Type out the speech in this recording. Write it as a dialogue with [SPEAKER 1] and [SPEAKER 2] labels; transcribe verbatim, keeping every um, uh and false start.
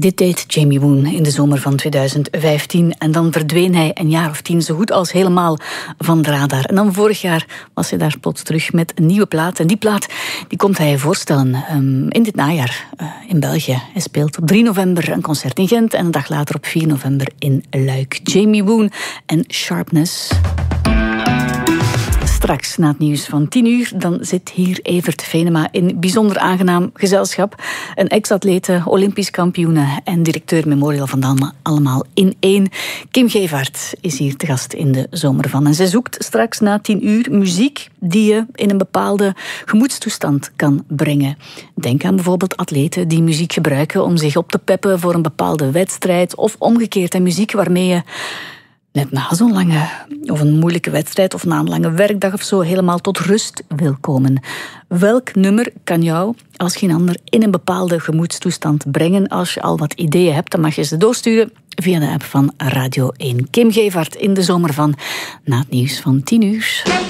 [SPEAKER 1] Dit deed Jamie Woon in de zomer van tweeduizend vijftien. En dan verdween hij een jaar of tien zo goed als helemaal van de radar. En dan vorig jaar was hij daar plots terug met een nieuwe plaat. En die plaat die komt hij voorstellen um, in dit najaar uh, in België. Hij speelt op drie november een concert in Gent en een dag later op vier november in Luik. Jamie Woon en Sharpness. Straks na het nieuws van tien uur, dan zit hier Evert Venema in bijzonder aangenaam gezelschap. Een ex-atlete, olympisch kampioene en directeur Memorial van Damme, allemaal in één. Kim Gevaert is hier te gast in de zomer van. En zij zoekt straks na tien uur muziek die je in een bepaalde gemoedstoestand kan brengen. Denk aan bijvoorbeeld atleten die muziek gebruiken om zich op te peppen voor een bepaalde wedstrijd. Of omgekeerd, en muziek waarmee je net na zo'n lange of een moeilijke wedstrijd of na een lange werkdag of zo helemaal tot rust wil komen. Welk nummer kan jou als geen ander in een bepaalde gemoedstoestand brengen? Als je al wat ideeën hebt, dan mag je ze doorsturen via de app van Radio één. Kim Gevaert in de zomer van na het nieuws van tien uur.